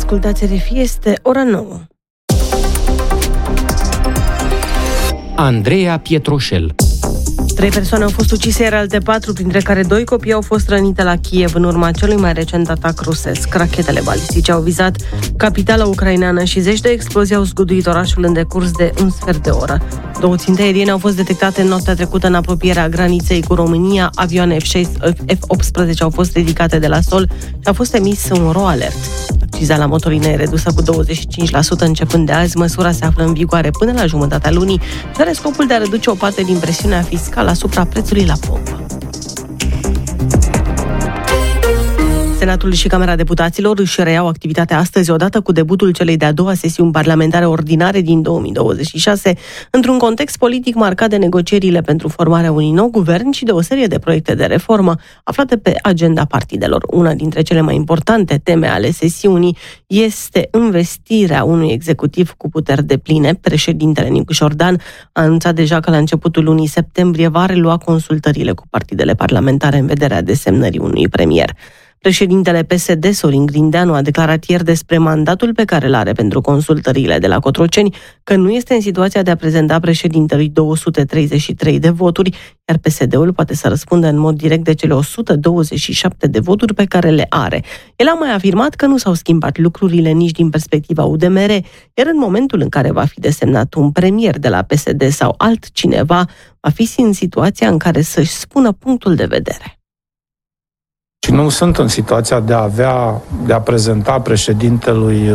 ascultați RFI, este ora 9. Andreea Pietroșel. 3 persoane au fost ucise, iar alte 4, printre care 2 copii, au fost rănite la Kiev în urma celui mai recent atac rusesc. Rachetele balistice au vizat capitala ucraineană și zeci de explozii au zguduit orașul în decurs de un sfert de oră. 2 ținte aeriene au fost detectate în noaptea trecută în apropierea graniței cu România. Avioane F-18 au fost ridicate de la sol și a fost emis un RO alert. Acciza la motorină e redusă cu 25% începând de azi. Măsura se află în vigoare până la jumătatea lunii și are scopul de a reduce o parte din presiunea fiscală asupra prețului la pompă. Senatul și Camera Deputaților își reiau activitatea astăzi, odată cu debutul celei de-a doua sesiuni parlamentare ordinare din 2026, într-un context politic marcat de negocierile pentru formarea unui nou guvern și de o serie de proiecte de reformă aflate pe agenda partidelor. Una dintre cele mai importante teme ale sesiunii este investirea unui executiv cu puteri depline. Președintele Nicușor Dan a anunțat deja că la începutul lunii septembrie va relua consultările cu partidele parlamentare în vederea desemnării unui premier. Președintele PSD, Sorin Grindeanu, a declarat ieri despre mandatul pe care îl are pentru consultările de la Cotroceni că nu este în situația de a prezenta președintelui 233 de voturi, iar PSD-ul poate să răspundă în mod direct de cele 127 de voturi pe care le are. El a mai afirmat că nu s-au schimbat lucrurile nici din perspectiva UDMR, iar în momentul în care va fi desemnat un premier de la PSD sau altcineva, va fi în situația în care să-și spună punctul de vedere. Și nu sunt în situația de a prezenta președintelui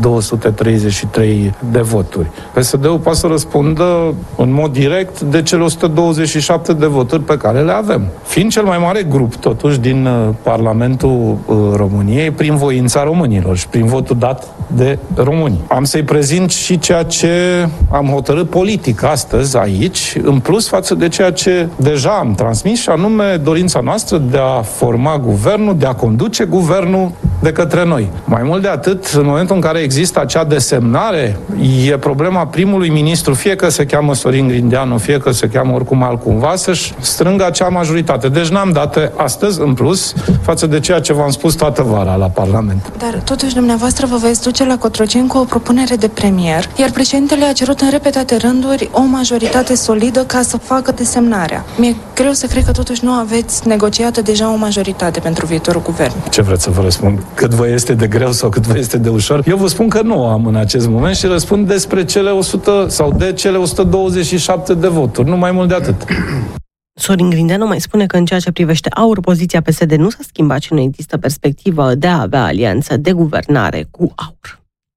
233 de voturi. PSD-ul poate să răspundă în mod direct de cele 127 de voturi pe care le avem. Fiind cel mai mare grup, totuși, din Parlamentul României, prin voința românilor și prin votul dat de români. Am să-i prezint și ceea ce am hotărât politic astăzi aici, în plus față de ceea ce deja am transmis, și anume dorința noastră de a forma guvernul, de a conduce guvernul de către noi. Mai mult de atât, în momentul în care există acea desemnare, e problema primului ministru, fie că se cheamă Sorin Grindeanu, fie că se cheamă oricum altcumva, să-și strângă acea majoritate. Deci n-am date astăzi, în plus, față de ceea ce v-am spus toată vara la Parlament. Dar totuși dumneavoastră vă veți duce la Cotroceni cu o propunere de premier, iar președintele a cerut în repetate rânduri o majoritate solidă ca să facă desemnarea. Mi-e greu să cred că totuși nu aveți negociată deja o majoritate pentru viitorul guvern. Ce vreți să vă răspund? Cât vă este de greu sau cât vă este de ușor? Eu vă spun că nu o am în acest moment și răspund despre cele 100 sau de cele 127 de voturi, nu mai mult de atât. Sorin Grindeanu mai spune că în ceea ce privește AUR, poziția PSD nu s-a schimbat și nu există perspectivă de a avea alianță de guvernare cu AUR.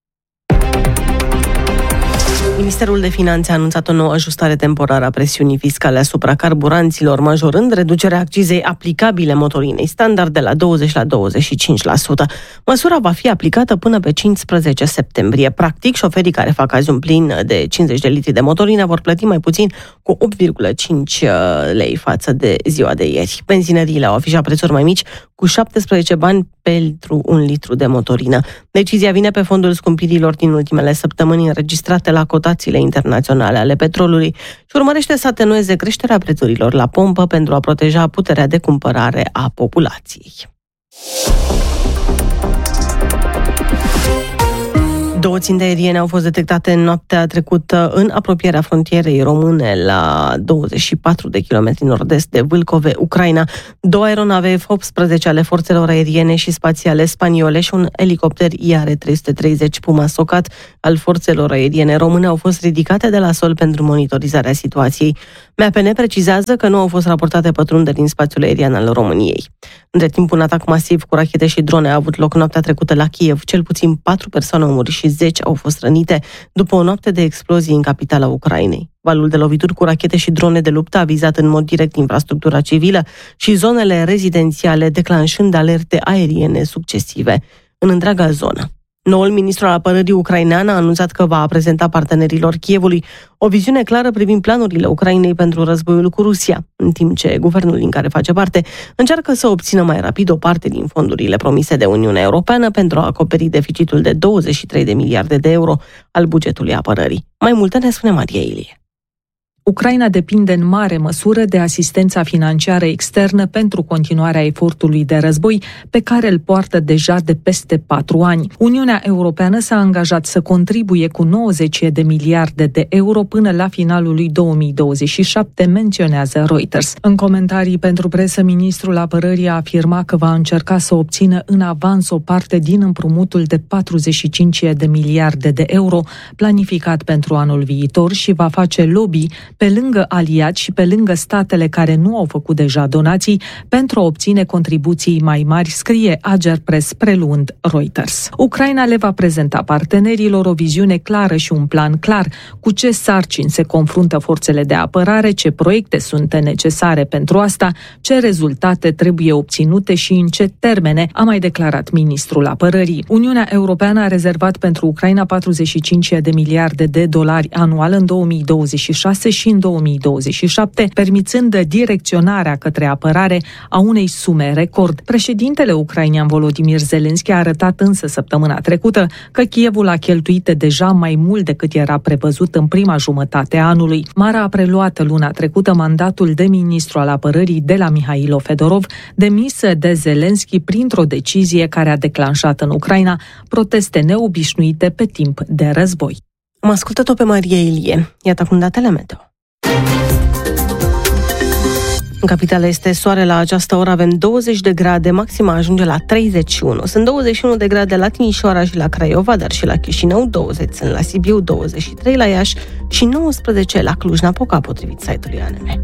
Ministerul de Finanțe a anunțat o nouă ajustare temporară a presiunii fiscale asupra carburanților, majorând reducerea accizei aplicabile motorinei standard de la 20 la 25%. Măsura va fi aplicată până pe 15 septembrie. Practic, șoferii care fac azi un plin de 50 de litri de motorină vor plăti mai puțin cu 8,5 lei față de ziua de ieri. Benzinăriile au afișat prețuri mai mici, cu 17 bani pentru un litru de motorină. Decizia vine pe fondul scumpirilor din ultimele săptămâni înregistrate la cotațiile internaționale ale petrolului și urmărește să atenueze creșterea prețurilor la pompă pentru a proteja puterea de cumpărare a populației. 2 ținte aeriene au fost detectate în noaptea trecută în apropierea frontierei române la 24 de kilometri nord-est de Vâlcove, Ucraina. 2 aeronave F-18 ale forțelor aeriene și spațiale spaniole și un elicopter IR-330 Puma Socat al forțelor aeriene române au fost ridicate de la sol pentru monitorizarea situației. MAPN precizează că nu au fost raportate pătrunderi din spațiul aerian al României. Între timp, un atac masiv cu rachete și drone a avut loc noaptea trecută la Kiev. Cel puțin 4 persoane au murit și 10 au fost rănite după o noapte de explozii în capitala Ucrainei. Valul de lovituri cu rachete și drone de luptă a vizat în mod direct infrastructura civilă și zonele rezidențiale, declanșând alerte aeriene succesive în întreaga zonă. Noul ministru al apărării ucrainean a anunțat că va prezenta partenerilor Kievului o viziune clară privind planurile Ucrainei pentru războiul cu Rusia, în timp ce guvernul din care face parte încearcă să obțină mai rapid o parte din fondurile promise de Uniunea Europeană pentru a acoperi deficitul de 23 de miliarde de euro al bugetului apărării. Mai multe ne spune Maria Ilie. Ucraina depinde în mare măsură de asistența financiară externă pentru continuarea efortului de război pe care îl poartă deja de peste 4 ani. Uniunea Europeană s-a angajat să contribuie cu 90 de miliarde de euro până la finalul lui 2027, menționează Reuters. În comentarii pentru presă, ministrul apărării a afirmat că va încerca să obțină în avans o parte din împrumutul de 45 de miliarde de euro planificat pentru anul viitor și va face lobby pe lângă aliați și pe lângă statele care nu au făcut deja donații pentru a obține contribuții mai mari, scrie Agerpres preluând Reuters. Ucraina le va prezenta partenerilor o viziune clară și un plan clar cu ce sarcini se confruntă forțele de apărare, ce proiecte sunt necesare pentru asta, ce rezultate trebuie obținute și în ce termene, a mai declarat ministrul apărării. Uniunea Europeană a rezervat pentru Ucraina 45 de miliarde de dolari anual în 2026 și în 2027, permițând direcționarea către apărare a unei sume record. Președintele ucrainean Volodymyr Zelensky a arătat însă săptămâna trecută că Kievul a cheltuit deja mai mult decât era prevăzut în prima jumătate a anului. Mara a preluat luna trecută mandatul de ministru al apărării de la Mihailo Fedorov, demis de Zelensky printr-o decizie care a declanșat în Ucraina proteste neobișnuite pe timp de război. Am ascultat-o pe Maria Ilie. Iată acum datele meteo. În capitală este soare la această oră, avem 20 de grade, maxima ajunge la 31. Sunt 21 de grade la Timișoara și la Craiova, dar și la Chișinău, 20 sunt la Sibiu, 23 la Iași și 19 la Cluj-Napoca, potrivit site-ului ANM.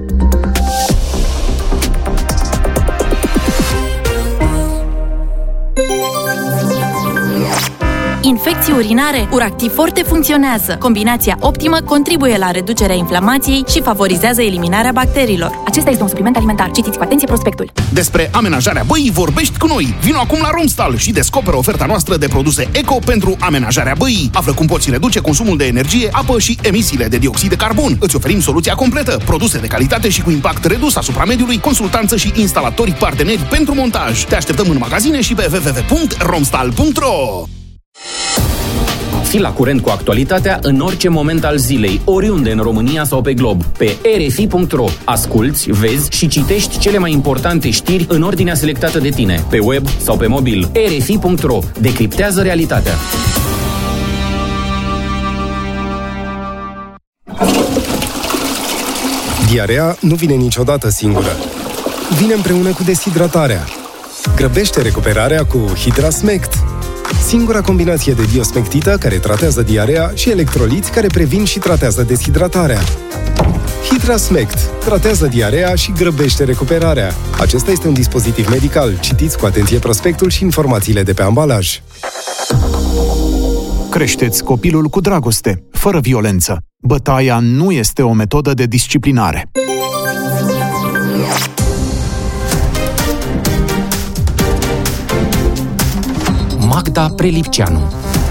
Infecții urinare, Uractiv Forte funcționează. Combinația optimă contribuie la reducerea inflamației și favorizează eliminarea bacteriilor. Acesta este un supliment alimentar. Citiți cu atenție prospectul. Despre amenajarea băii vorbești cu noi. Vino acum la Romstal și descoperă oferta noastră de produse eco pentru amenajarea băii. Află cum poți reduce consumul de energie, apă și emisiile de dioxid de carbon. Îți oferim soluția completă, produse de calitate și cu impact redus asupra mediului, consultanță și instalatori parteneri pentru montaj. Te așteptăm în magazine și pe www.romstal.ro. Fii la curent cu actualitatea în orice moment al zilei, oriunde în România sau pe glob. Pe rfi.ro asculți, vezi și citești cele mai importante știri în ordinea selectată de tine, pe web sau pe mobil. rfi.ro decriptează realitatea. Diarea nu vine niciodată singură. Vine împreună cu deshidratarea. Grăbește recuperarea cu Hidrasmect. Singura combinație de diosmectită care tratează diarea și electroliți care previn și tratează deshidratarea. Hidrasmect tratează diarea și grăbește recuperarea. Acesta este un dispozitiv medical. Citiți cu atenție prospectul și informațiile de pe ambalaj. Creșteți copilul cu dragoste, fără violență. Bătaia nu este o metodă de disciplinare. Magda Prelipceanu.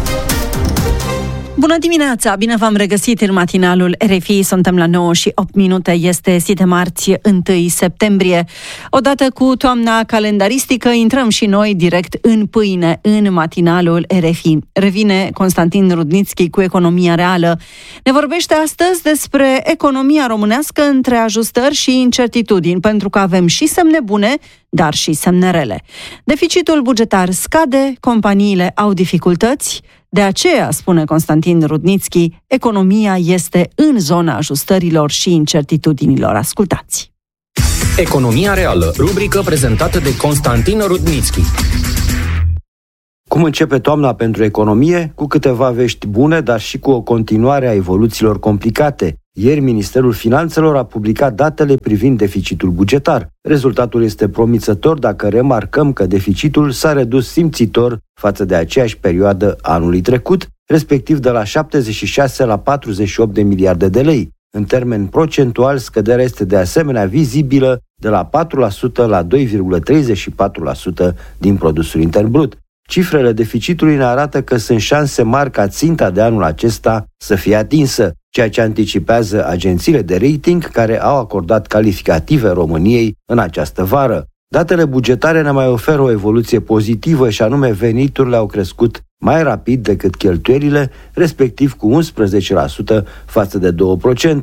Bună dimineața! Bine v-am regăsit în matinalul RFI. Suntem la 9 și 8 minute. Este zi de marți, 1 septembrie. Odată cu toamna calendaristică, intrăm și noi direct în pâine, în matinalul RFI. Revine Constantin Rudnițchi cu Economia Reală. Ne vorbește astăzi despre economia românească între ajustări și incertitudini, pentru că avem și semne bune, dar și semne rele. Deficitul bugetar scade, companiile au dificultăți. De aceea, spune Constantin Rudnițchi, economia este în zona ajustărilor și incertitudinilor. Ascultați! Economia Reală, rubrică prezentată de Constantin Rudnițchi. Cum începe toamna pentru economie? Cu câteva vești bune, dar și cu o continuare a evoluțiilor complicate. Ieri, Ministerul Finanțelor a publicat datele privind deficitul bugetar. Rezultatul este promițător dacă remarcăm că deficitul s-a redus simțitor față de aceeași perioadă anului trecut, respectiv de la 76 la 48 de miliarde de lei. În termen procentual, scăderea este de asemenea vizibilă de la 4% la 2,34% din produsul intern brut. Cifrele deficitului ne arată că sunt șanse mari ca ținta de anul acesta să fie atinsă, ceea ce anticipează agențiile de rating care au acordat calificative României în această vară. Datele bugetare ne mai oferă o evoluție pozitivă și anume veniturile au crescut mai rapid decât cheltuielile, respectiv cu 11% față de 2%.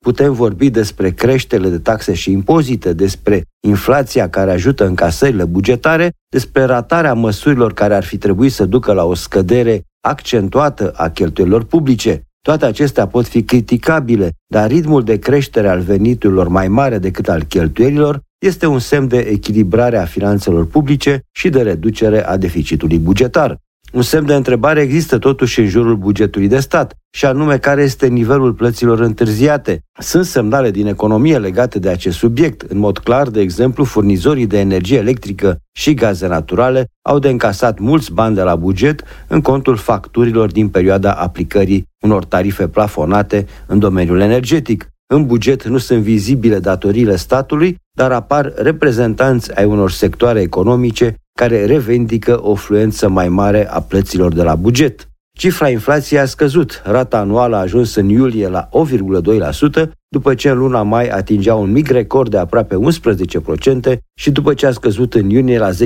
putem vorbi despre creșterile de taxe și impozite, despre inflația care ajută încasările bugetare, despre ratarea măsurilor care ar fi trebuit să ducă la o scădere accentuată a cheltuielilor publice. Toate acestea pot fi criticabile, dar ritmul de creștere al veniturilor mai mare decât al cheltuielilor este un semn de echilibrare a finanțelor publice și de reducere a deficitului bugetar. Un semn de întrebare există totuși în jurul bugetului de stat, și anume care este nivelul plăților întârziate. Sunt semnale din economie legate de acest subiect. În mod clar, de exemplu, furnizorii de energie electrică și gaze naturale au de încasat mulți bani de la buget în contul facturilor din perioada aplicării unor tarife plafonate în domeniul energetic. În buget nu sunt vizibile datoriile statului, dar apar reprezentanți ai unor sectoare economice care revendică o fluență mai mare a plăților de la buget. Cifra inflației a scăzut. Rata anuală a ajuns în iulie la 8,2%, după ce în luna mai atingea un mic record de aproape 11% și după ce a scăzut în iunie la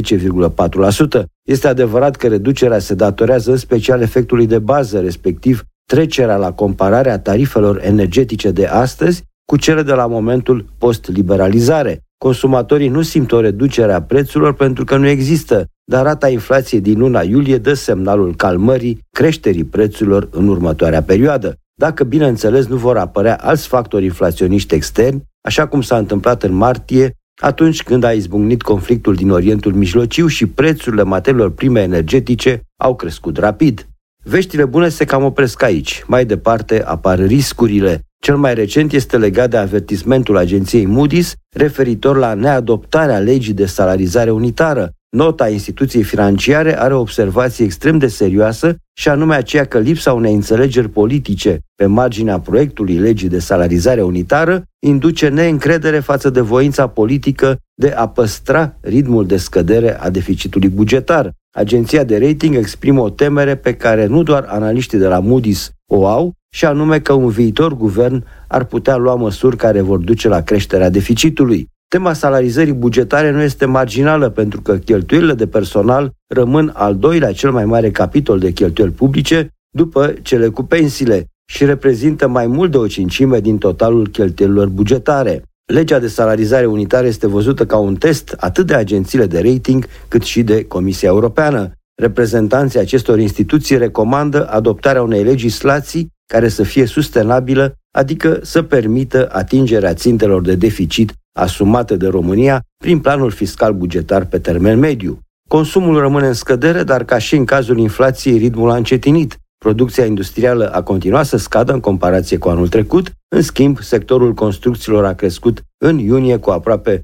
10,4%. Este adevărat că reducerea se datorează în special efectului de bază, respectiv trecerea la compararea tarifelor energetice de astăzi cu cele de la momentul post-liberalizare. Consumatorii nu simt o reducere a prețurilor pentru că nu există, dar rata inflației din luna iulie dă semnalul calmării creșterii prețurilor în următoarea perioadă. Dacă, bineînțeles, nu vor apărea alți factori inflaționiști externi, așa cum s-a întâmplat în martie, atunci când a izbucnit conflictul din Orientul Mijlociu și prețurile materiilor prime energetice au crescut rapid. Veștile bune se cam opresc aici. Mai departe apar riscurile. Cel mai recent este legat de avertismentul agenției Moody's referitor la neadoptarea legii de salarizare unitară. Nota instituției financiare are o observație extrem de serioasă și anume aceea că lipsa unei înțelegeri politice pe marginea proiectului legii de salarizare unitară induce neîncredere față de voința politică de a păstra ritmul de scădere a deficitului bugetar. Agenția de rating exprimă o temere pe care nu doar analiștii de la Moody's o au, și anume că un viitor guvern ar putea lua măsuri care vor duce la creșterea deficitului. Tema salarizării bugetare nu este marginală pentru că cheltuielile de personal rămân al doilea cel mai mare capitol de cheltuieli publice după cele cu pensiile și reprezintă mai mult de o cincime din totalul cheltuielilor bugetare. Legea de salarizare unitară este văzută ca un test atât de agențiile de rating cât și de Comisia Europeană. Reprezentanții acestor instituții recomandă adoptarea unei legislații care să fie sustenabilă, adică să permită atingerea țintelor de deficit asumate de România prin planul fiscal bugetar pe termen mediu. Consumul rămâne în scădere, dar ca și în cazul inflației, ritmul a încetinit. Producția industrială a continuat să scadă în comparație cu anul trecut, în schimb, sectorul construcțiilor a crescut în iunie cu aproape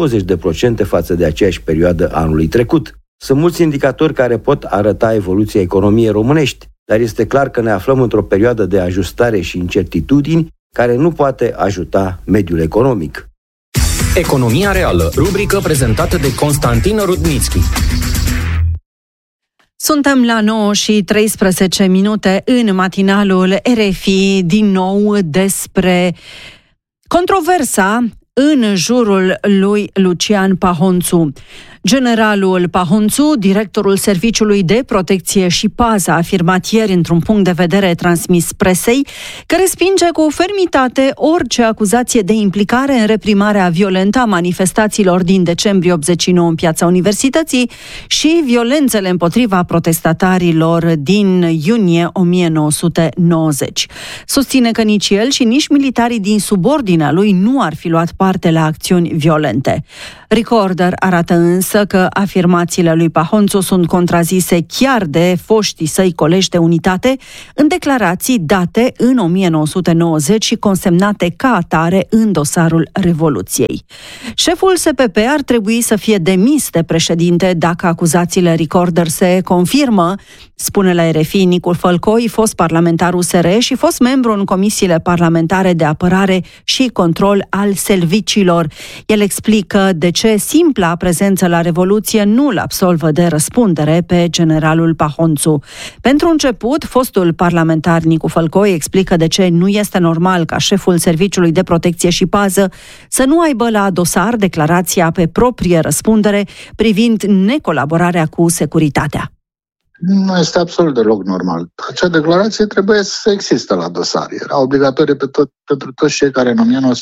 20% față de aceeași perioadă anului trecut. Sunt mulți indicatori care pot arăta evoluția economiei românești, dar este clar că ne aflăm într-o perioadă de ajustare și incertitudini care nu poate ajuta mediul economic. Economia reală, rubrică prezentată de Constantin Rudnitschi. Suntem la 9:13 în matinalul RFI, din nou despre controversa în jurul lui Lucian Pahonțu. Generalul Pahonțu, directorul Serviciului de Protecție și Pază, a afirmat ieri într-un punct de vedere transmis presei că respinge cu fermitate orice acuzație de implicare în reprimarea violentă a manifestațiilor din decembrie 89 în Piața Universității și violențele împotriva protestatarilor din iunie 1990. Susține că nici el și nici militarii din subordinea lui nu ar fi luat parte la acțiuni violente. Recorder arată însă că afirmațiile lui Pahonțu sunt contrazise chiar de foștii săi colegi de unitate în declarații date în 1990 și consemnate ca atare în dosarul Revoluției. Șeful SPP ar trebui să fie demis de președinte dacă acuzațiile Recorder se confirmă, spune la RFI Nicul Fălcoi, fost parlamentar USR și fost membru în comisiile parlamentare de apărare și control al serviciilor. El explică de ce simpla prezență la Revoluție nu îl absolvă de răspundere pe generalul Pahonțu. Pentru început, fostul parlamentar Nicu Fălcoi explică de ce nu este normal ca șeful Serviciului de Protecție și Pază să nu aibă la dosar declarația pe proprie răspundere privind necolaborarea cu securitatea. Nu este absolut deloc normal. Acea declarație trebuie să existe la dosar. Era obligatorie pentru toți cei care în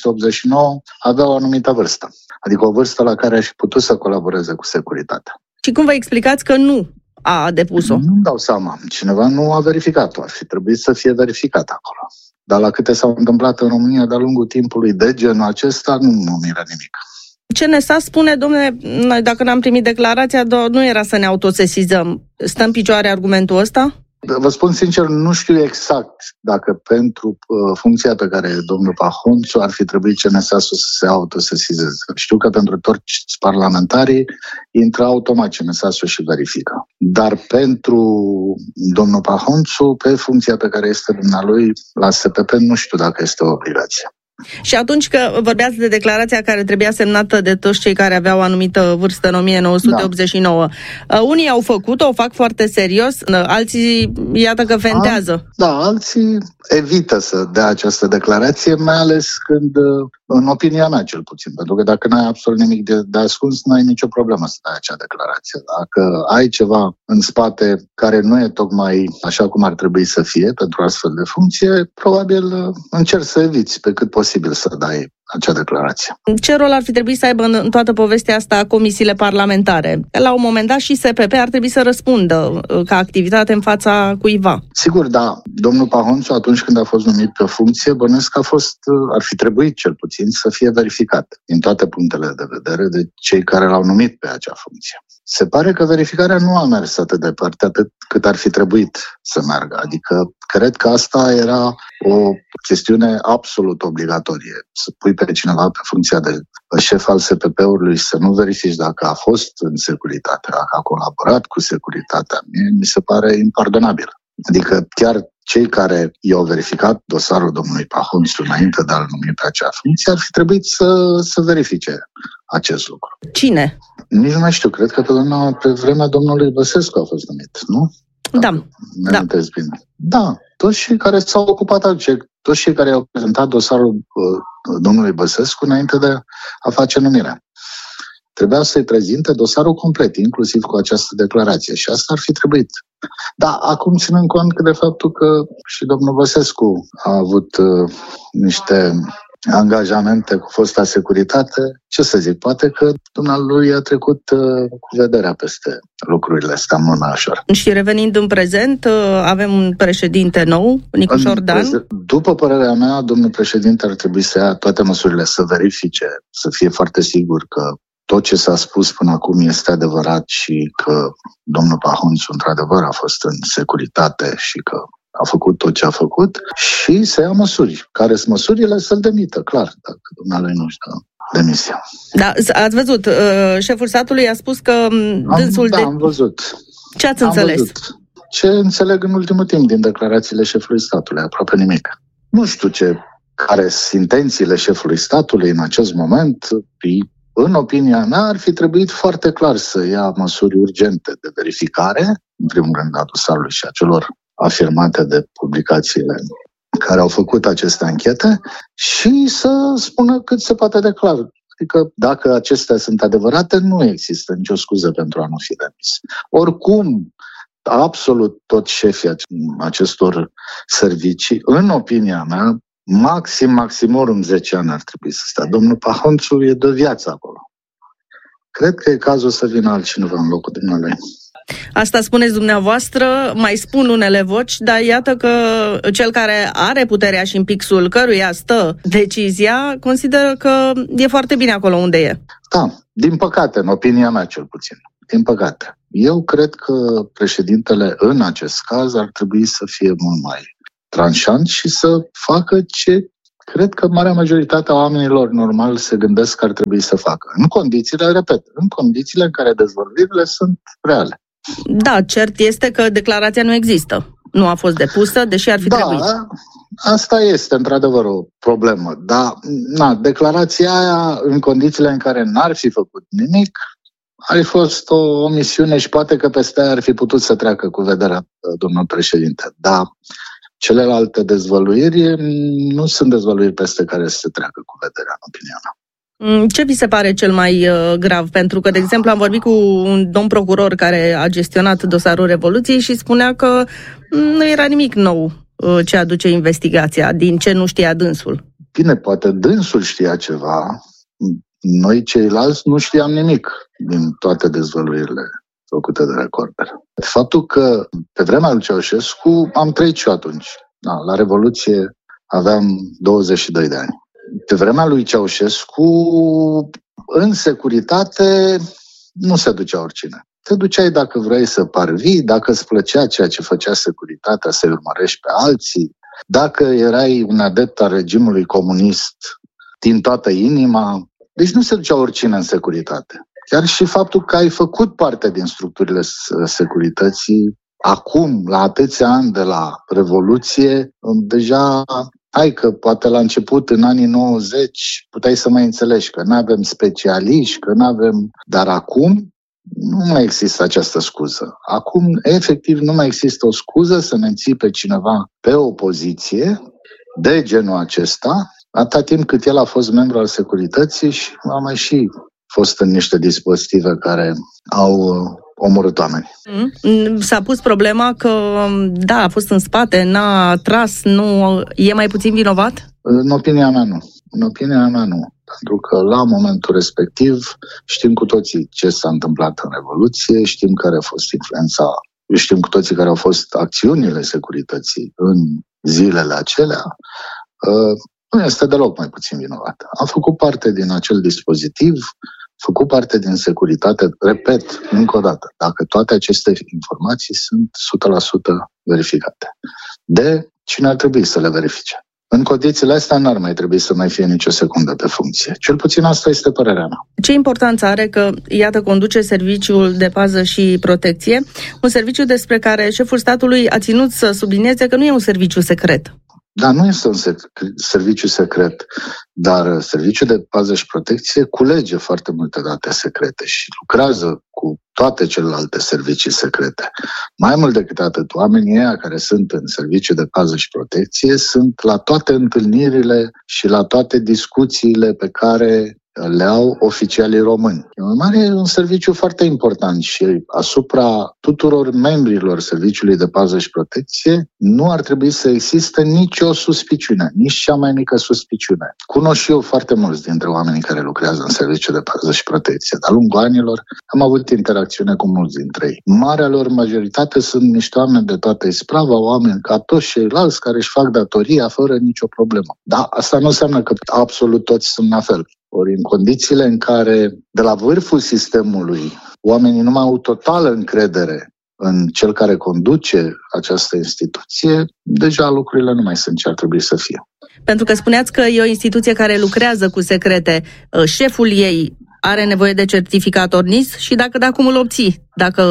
1989 aveau o anumită vârstă. Adică o vârstă la care ar fi putut să colaboreze cu securitatea. Și cum vă explicați că nu a depus-o? Nu-mi dau seama. Cineva nu a verificat-o. Ar fi trebuit să fie verificat acolo. Dar la câte s-au întâmplat în România de-a lungul timpului de genul acesta, nu mă miră nimic. CNSA spune, domnule, noi dacă n-am primit declarația, nu era să ne autosesizăm. Stă în picioare argumentul ăsta? Vă spun sincer, nu știu exact dacă pentru funcția pe care domnul Pahonțu ar fi trebuit CNSA să se autosesizeze. Știu că pentru toți parlamentarii intră automat CNSA și verifică. Dar pentru domnul Pahonțu, pe funcția pe care este dumnealui la SPP, nu știu dacă este o obligație. Și atunci că vorbeați de declarația care trebuia semnată de toți cei care aveau o anumită vârstă în 1989, unii au făcut-o, o fac foarte serios, alții iată că fentează. Alții evită să dea această declarație, mai ales când, în opinia mea cel puțin, pentru că dacă n-ai absolut nimic de ascuns, n-ai nicio problemă să dai acea declarație. Dacă ai ceva în spate care nu e tocmai așa cum ar trebui să fie pentru astfel de funcție, probabil încerci să eviți pe cât posibil să dai acea declarație. Ce rol ar fi trebuit să aibă în toată povestea asta comisiile parlamentare? La un moment dat și SPP ar trebui să răspundă ca activitate în fața cuiva. Sigur, da. Domnul Pahonțu, atunci când a fost numit pe funcție, bănuiesc că ar fi trebuit cel puțin să fie verificat din toate punctele de vedere de cei care l-au numit pe acea funcție. Se pare că verificarea nu a mers atât de departe cât ar fi trebuit să meargă. Adică cred că asta era o chestiune absolut obligatorie. Să pui pe cineva pe funcția de șef al SPP-ului și să nu verifici dacă a fost în securitate, dacă a colaborat cu securitatea. Mi se pare impardonabil. Adică chiar cei care i-au verificat dosarul domnului Pahonțu înainte de a-l numi pe acea funcție ar fi trebuit să verifice acest lucru. Cine? Nici nu mai știu, cred că pe vremea domnului Băsescu a fost numit, nu? Da. Bine. Da, toți cei care s-au ocupat, toți cei care au prezentat dosarul domnului Băsescu înainte de a face numirea. Trebuia să-i prezinte dosarul complet, inclusiv cu această declarație. Și asta ar fi trebuit. Da, acum ținând cont că de faptul că și domnul Băsescu a avut niște angajamente cu fosta securitate, ce să zic, poate că dumnealui a trecut cu vederea peste lucrurile astea mult mai ușor. Și revenind în prezent, avem un președinte nou, Nicușor Dan. După părerea mea, domnul președinte ar trebui să ia toate măsurile, să verifice, să fie foarte sigur că tot ce s-a spus până acum este adevărat și că domnul Pahonțu într-adevăr a fost în securitate și că a făcut tot ce a făcut și să ia măsuri. Care sunt măsurile? Să-l demită, clar, dacă dumnealui nu-și dă demisia. Da, ați văzut, șeful statului a spus că dânsul am văzut. Ce ați înțeles? Văzut. Ce înțeleg în ultimul timp din declarațiile șefului statului? Aproape nimic. Nu știu care sunt intențiile șefului statului în acest moment. În opinia mea, ar fi trebuit foarte clar să ia măsuri urgente de verificare, în primul rând a dosarului și a celor afirmate de publicațiile care au făcut aceste anchete și să spună cât se poate de clar. Adică dacă acestea sunt adevărate, nu există nicio scuză pentru a nu fi demis. Oricum, absolut toți șefii acestor servicii, în opinia mea, maximorum 10 ani ar trebui să stea. Domnul Pahonțu e de viață acolo. Cred că e cazul să vină altcineva în locul dumnealui. Asta spuneți dumneavoastră, mai spun unele voci, dar iată că cel care are puterea și în pixul căruia stă decizia, consideră că e foarte bine acolo unde e. Da, din păcate, în opinia mea cel puțin. Din păcate. Eu cred că președintele în acest caz ar trebui să fie mult mai tranșant și să facă ce cred că marea majoritate a oamenilor normal se gândesc că ar trebui să facă. În condițiile în care dezvăluirile sunt reale. Da, cert este că declarația nu există. Nu a fost depusă, deși ar fi trebuit. Asta este într-adevăr o problemă. Dar declarația aia, în condițiile în care n-ar fi făcut nimic, ar fi fost o misiune și poate că peste aia ar fi putut să treacă cu vederea domnul președinte. Dar celelalte dezvăluiri nu sunt dezvăluiri peste care să se treacă cu vederea, în opinia mea. Ce vi se pare cel mai grav? Pentru că, de exemplu, am vorbit cu un domn procuror care a gestionat dosarul Revoluției și spunea că nu era nimic nou ce aduce investigația, din ce nu știa dânsul. Bine, poate dânsul știa ceva. Noi ceilalți nu știam nimic din toate dezvăluirile făcute de Recorder. Faptul că pe vremea lui Ceaușescu am trăit și eu atunci. Da, la Revoluție aveam 22 de ani. Pe vremea lui Ceaușescu, în securitate, nu se ducea oricine. Te duceai dacă vrei să parvii, dacă îți plăcea ceea ce făcea securitatea, să-i urmărești pe alții, dacă erai un adept al regimului comunist din toată inima. Deci nu se ducea oricine în securitate. Chiar și faptul că ai făcut parte din structurile securității, acum, la atâția ani de la Revoluție, deja, hai că poate la început, în anii 90, puteai să mai înțelegi că nu avem specialiști, că nu avem... Dar acum nu mai există această scuză. Acum, efectiv, nu mai există o scuză să menții pe cineva pe o poziție de genul acesta, atâta timp cât el a fost membru al securității și a mai și fost în niște dispozitive care au omorât oameni. S-a pus problema că, da, a fost în spate, n-a tras, nu e mai puțin vinovat? În opinia mea nu. În opinia mea nu. Pentru că la momentul respectiv știm cu toții ce s-a întâmplat în Revoluție, știm care a fost influența, știm cu toții care au fost acțiunile securității în zilele acelea. Nu este deloc mai puțin vinovat. A făcut parte din acel dispozitiv, a făcut parte din securitate, repet, încă o dată, dacă toate aceste informații sunt 100% verificate. De cine ar trebui să le verifice? În condițiile astea n-ar mai trebui să mai fie nicio secundă pe funcție. Cel puțin asta este părerea mea. Ce importanță are că, iată, conduce Serviciul de Pază și Protecție, un serviciu despre care șeful statului a ținut să sublinieze că nu e un serviciu secret. Da, nu este un serviciu secret, dar Serviciul de Pază și Protecție culege foarte multe date secrete și lucrează cu toate celelalte servicii secrete. Mai mult decât atât, oamenii ăia care sunt în Serviciul de Pază și Protecție sunt la toate întâlnirile și la toate discuțiile pe care le au oficialii români. E un serviciu foarte important și asupra tuturor membrilor Serviciului de Pază și Protecție nu ar trebui să existe nicio suspiciune, nici cea mai mică suspiciune. Cunosc și eu foarte mulți dintre oamenii care lucrează în Serviciul de Pază și Protecție. De-a lungul anilor am avut interacțiune cu mulți dintre ei. Marea lor majoritate sunt niște oameni de toată isprava, oameni ca toți ceilalți care își fac datoria fără nicio problemă. Dar asta nu înseamnă că absolut toți sunt la fel. Ori în condițiile în care, de la vârful sistemului, oamenii nu mai au totală încredere în cel care conduce această instituție, deja lucrurile nu mai sunt ce ar trebui să fie. Pentru că spuneați că e o instituție care lucrează cu secrete. Șeful ei are nevoie de certificat ORNIS și dacă da, cum îl obții?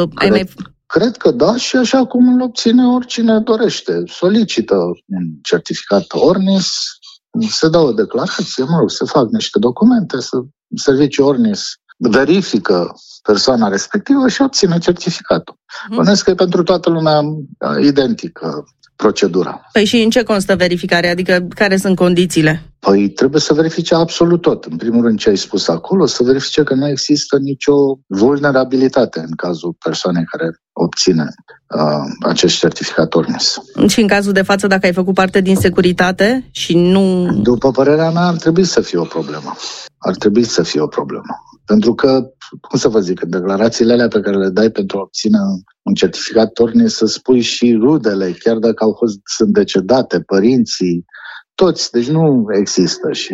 Cred că da, și așa cum îl obține oricine dorește. Solicită un certificat ORNIS, se dă o declarație, se fac niște documente, serviciul ORNIS verifică persoana respectivă și obține certificatul. Bănuiesc că e pentru toată lumea identică procedura. Păi și în ce constă verificarea? Adică care sunt condițiile? Păi trebuie să verifice absolut tot. În primul rând ce ai spus acolo, să verifice că nu există nicio vulnerabilitate în cazul persoanei care obține acest certificat ORNIS. Și în cazul de față, dacă ai făcut parte din securitate și nu... După părerea mea, ar trebui să fie o problemă. Ar trebui să fie o problemă. Pentru că, cum să vă zic, declarațiile alea pe care le dai pentru a obține un certificat ORNIS, să spui și rudele, chiar dacă sunt decedate, părinții, toți, deci nu există și...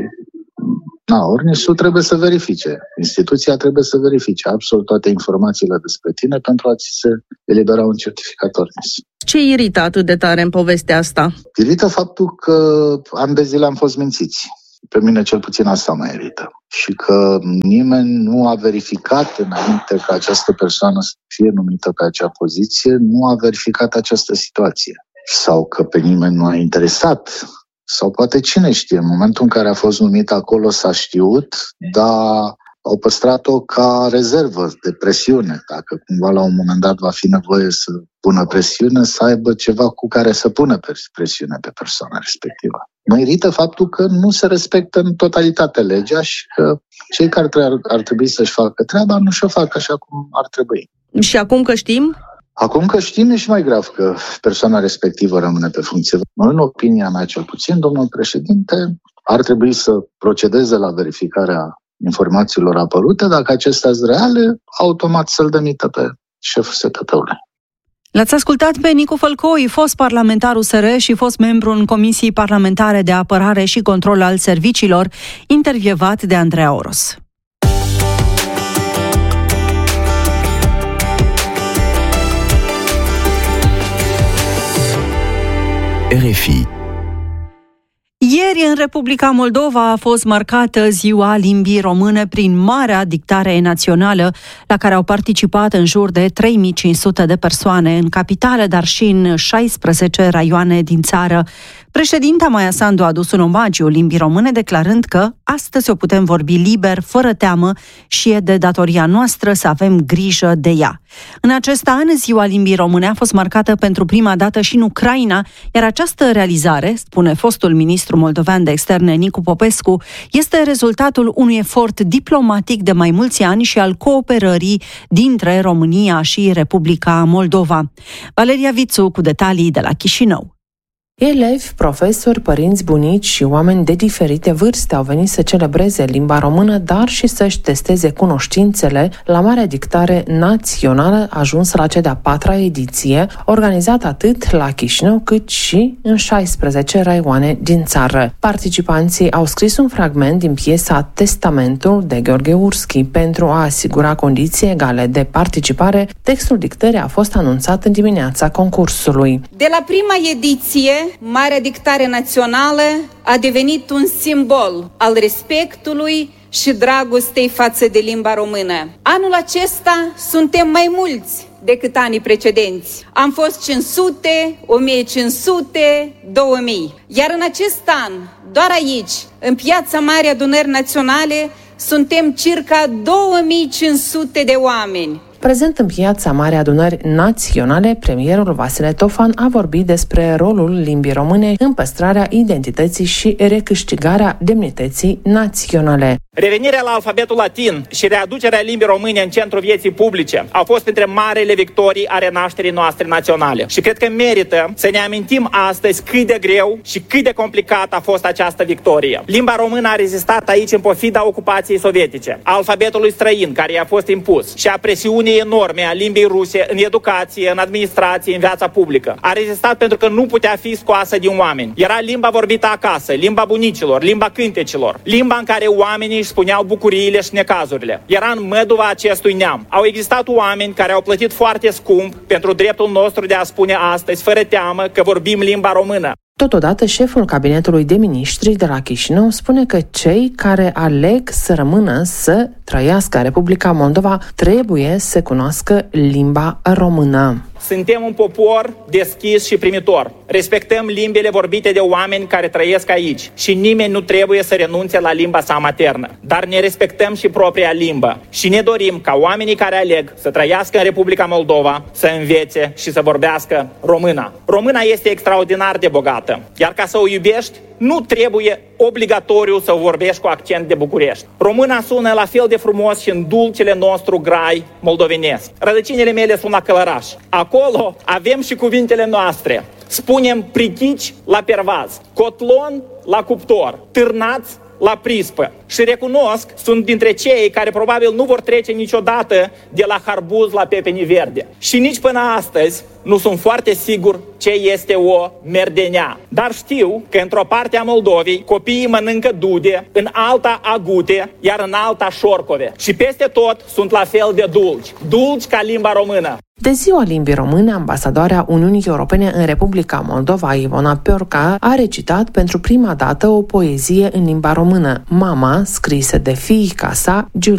ORNIS-ul trebuie să verifice. Instituția trebuie să verifice absolut toate informațiile despre tine pentru a ți se elibera un certificat ORNIS. Ce irită atât de tare în povestea asta? Irită faptul că ani de zile am fost mințiți. Pe mine cel puțin asta mă irită. Și că nimeni nu a verificat înainte ca această persoană să fie numită pe acea poziție, nu a verificat această situație. Sau că pe nimeni nu a interesat. Sau poate cine știe, în momentul în care a fost numit acolo s-a știut, dar au păstrat-o ca rezervă de presiune. Dacă cumva la un moment dat va fi nevoie să pună presiune, să aibă ceva cu care să pună presiune pe persoana respectivă. Mă irită faptul că nu se respectă în totalitate legea și că cei care ar trebui să-și facă treaba nu și-o fac așa cum ar trebui. Și acum că știm? Acum că știm, e și mai grav că persoana respectivă rămâne pe funcție. În opinia mea, cel puțin, domnul președinte ar trebui să procedeze la verificarea informațiilor apărute. Dacă acestea sunt reale, automat să-l demită pe șeful STT-ului. L-ați ascultat pe Nicu Fălcoi, fost parlamentar USR și fost membru în Comisii Parlamentare de Apărare și Control al Serviciilor, intervievat de Andreea Oros. RFI. Ieri, în Republica Moldova, a fost marcată Ziua Limbii Române prin marea dictare națională, la care au participat în jur de 3500 de persoane în capitală, dar și în 16 raioane din țară. Președinta Maia Sandu a adus un omagiu limbii române, declarând că astăzi o putem vorbi liber, fără teamă, și e de datoria noastră să avem grijă de ea. În acest an, Ziua Limbii Române a fost marcată pentru prima dată și în Ucraina, iar această realizare, spune fostul ministru moldovean de externe Nicu Popescu, este rezultatul unui efort diplomatic de mai mulți ani și al cooperării dintre România și Republica Moldova. Valeria Vițu cu detalii de la Chișinău. Elevi, profesori, părinți, bunici și oameni de diferite vârste au venit să celebreze limba română, dar și să-și testeze cunoștințele la Marea Dictare Națională, ajunsă la cea de-a 4-a ediție, organizată atât la Chișinău cât și în 16 raioane din țară. Participanții au scris un fragment din piesa Testamentul de Gheorghe Urski. Pentru a asigura condiții egale de participare, textul dictării a fost anunțat în dimineața concursului. De la prima ediție, Marea Dictare Națională a devenit un simbol al respectului și dragostei față de limba română. Anul acesta suntem mai mulți decât anii precedenți. Am fost 500, 1500, 2000. Iar în acest an, doar aici, în Piața Marii Adunări Naționale, suntem circa 2500 de oameni. Prezent în Piața Marii Adunări Naționale, premierul Vasile Tofan a vorbit despre rolul limbii române în păstrarea identității și recâștigarea demnității naționale. Revenirea la alfabetul latin și readucerea limbii române în centrul vieții publice au fost printre marele victorii a renașterii noastre naționale. Și cred că merită să ne amintim astăzi cât de greu și cât de complicat a fost această victorie. Limba română a rezistat aici în pofida ocupației sovietice, a alfabetului străin care i-a fost impus și a presiunii enorme a limbii ruse în educație, în administrație, în viața publică. A rezistat pentru că nu putea fi scoasă din oameni. Era limba vorbită acasă, limba bunicilor, limba cântecilor, limba în care oamenii își spuneau bucuriile și necazurile. Era în măduva acestui neam. Au existat oameni care au plătit foarte scump pentru dreptul nostru de a spune astăzi, fără teamă, că vorbim limba română. Totodată, șeful cabinetului de miniștri de la Chișinău spune că cei care aleg să rămână să trăiască în Republica Moldova trebuie să cunoască limba română. Suntem un popor deschis și primitor. Respectăm limbile vorbite de oameni care trăiesc aici și nimeni nu trebuie să renunțe la limba sa maternă. Dar ne respectăm și propria limbă și ne dorim ca oamenii care aleg să trăiască în Republica Moldova să învețe și să vorbească româna. Româna este extraordinar de bogată, iar ca să o iubești, nu trebuie obligatoriu să vorbești cu accent de București. Româna sună la fel de frumos și în dulcele nostru grai moldovenesc. Rădăcinile mele sunt la Călăraș. Acolo avem și cuvintele noastre. Spunem prichici la pervaz, cotlon la cuptor, târnați la prispă. Și recunosc, sunt dintre cei care probabil nu vor trece niciodată de la harbuz la pepeni verde. Și nici până astăzi nu sunt foarte sigur ce este o merdenea. Dar știu că într-o parte a Moldovei copiii mănâncă dude, în alta agute, iar în alta șorcove. Și peste tot sunt la fel de dulci ca limba română. De Ziua Limbii Române, ambasadoarea Uniunii Europene în Republica Moldova, Ivona Piorca, a recitat pentru prima dată o poezie în limba română, Mama, scrisă de fiica sa, Giulia.